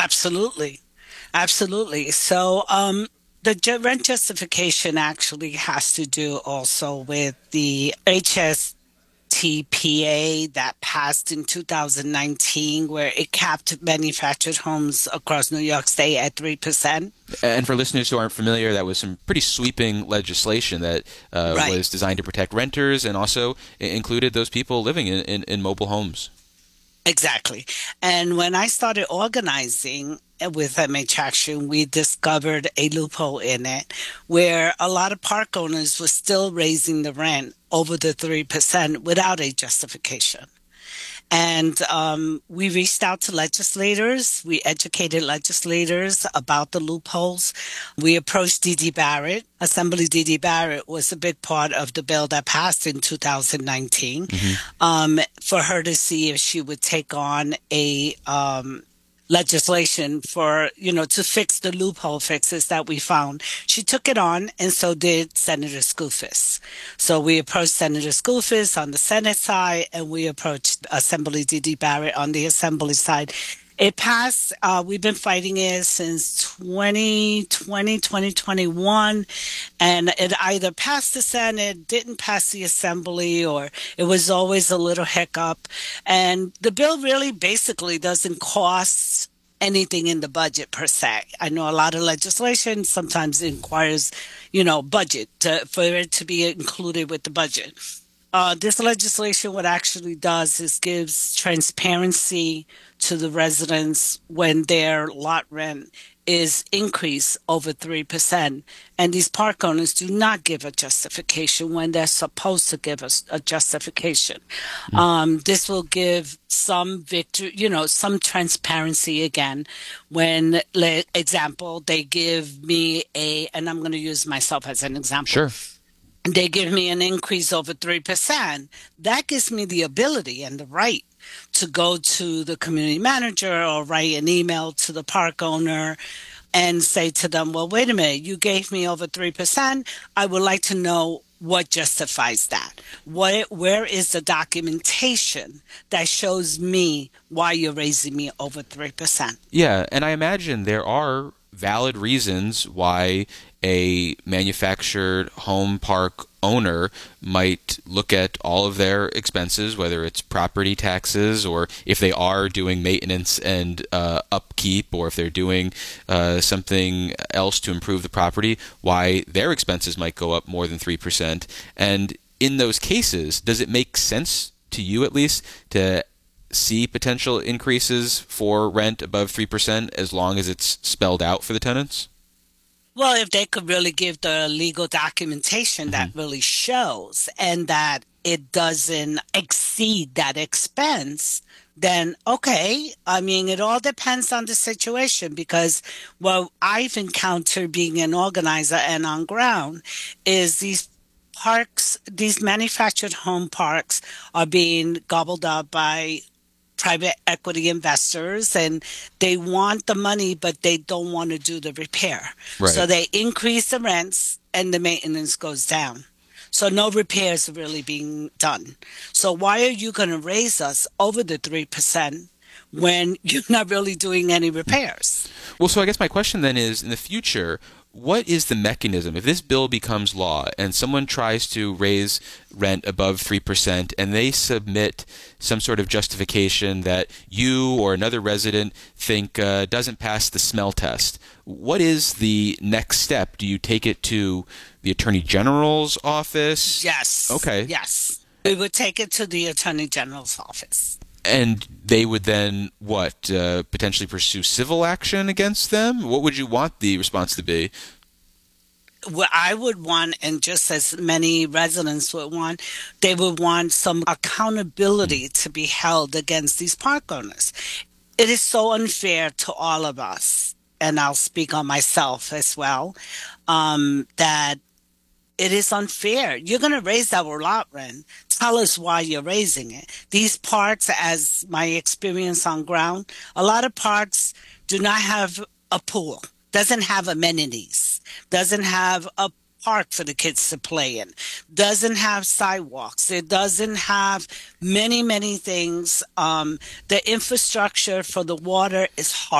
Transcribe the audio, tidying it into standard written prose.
Absolutely. Absolutely. So, the rent justification actually has to do also with the HSTPA that passed in 2019, where it capped manufactured homes across New York State at 3%. And for listeners who aren't familiar, that was some pretty sweeping legislation that Right. was designed to protect renters and also included those people living in mobile homes. Exactly. And when I started organizing with MH Action, we discovered a loophole in it where a lot of park owners were still raising the rent over the 3% without a justification. And we reached out to legislators. We educated legislators about the loopholes. We approached Didi Barrett. Assembly Didi Barrett was a big part of the bill that passed in 2019, Hmm. for her to see if she would take on a legislation for, to fix the loophole fixes that we found. She took it on, and so did Senator Skoufis. So we approached Senator Skoufis on the Senate side, and we approached Assembly Didi Barrett on the Assembly side. It passed. We've been fighting it since 2020, 2021, and it either passed the Senate, didn't pass the Assembly, or it was always a little hiccup. And the bill really basically doesn't cost anything in the budget per se. I know a lot of legislation sometimes requires, budget for it to be included with the budget. This legislation, what actually does is gives transparency to the residents when their lot rent is increased over 3%. And these park owners do not give a justification when they're supposed to give us a justification. This will give some victory, some transparency again when, example, they give me and I'm going to use myself as an example, Sure. they give me an increase over 3%, that gives me the ability and the right to go to the community manager or write an email to the park owner and say to them, well, wait a minute, you gave me over 3%. I would like to know what justifies that. Where is the documentation that shows me why you're raising me over 3%? Yeah, and I imagine there are valid reasons why a manufactured home park owner might look at all of their expenses, whether it's property taxes or if they are doing maintenance and upkeep, or if they're doing something else to improve the property, why their expenses might go up more than 3%. And in those cases, does it make sense to you at least to see potential increases for rent above 3% as long as it's spelled out for the tenants? Well, if they could really give the legal documentation that Hmm. really shows and that it doesn't exceed that expense, then okay. I mean, it all depends on the situation because what I've encountered being an organizer and on ground is these parks, these manufactured home parks are being gobbled up by private equity investors and they want the money, but they don't want to do the repair. Right. So they increase the rents and the maintenance goes down. So no repairs are really being done. So why are you going to raise us over the 3% when you're not really doing any repairs? Well, so I guess my question then is, in the future, what is the mechanism? If this bill becomes law and someone tries to raise rent above 3% and they submit some sort of justification that you or another resident think doesn't pass the smell test, what is the next step? Do you take it to the Attorney General's office? Yes, Okay. yes. We would take it to the Attorney General's office. And they would then what? Potentially pursue civil action against them? What would you want the response to be? What I would want, and just as many residents would want, they would want some accountability to be held against these park owners. It is so unfair to all of us, and I'll speak on myself as well, that it is unfair. You're going to raise our lot rent. Tell us why you're raising it. These parks, as my experience on ground, a lot of parks do not have a pool, doesn't have amenities, doesn't have a park for the kids to play in, doesn't have sidewalks, it doesn't have many, many things. The infrastructure for the water is